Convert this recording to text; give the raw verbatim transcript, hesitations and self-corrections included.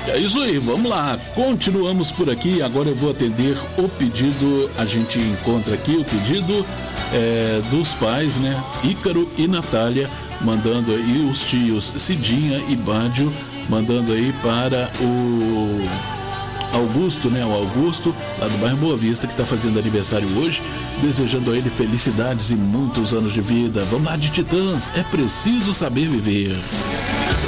É isso aí, vamos lá. Continuamos por aqui. Agora eu vou atender o pedido. A gente encontra aqui o pedido é, dos pais, né? Ícaro e Natália, mandando aí os tios Cidinha e Bádio, mandando aí para o Augusto, né? O Augusto, lá do bairro Boa Vista, que está fazendo aniversário hoje, desejando a ele felicidades e muitos anos de vida. Vamos lá, de Titãs, é preciso saber viver.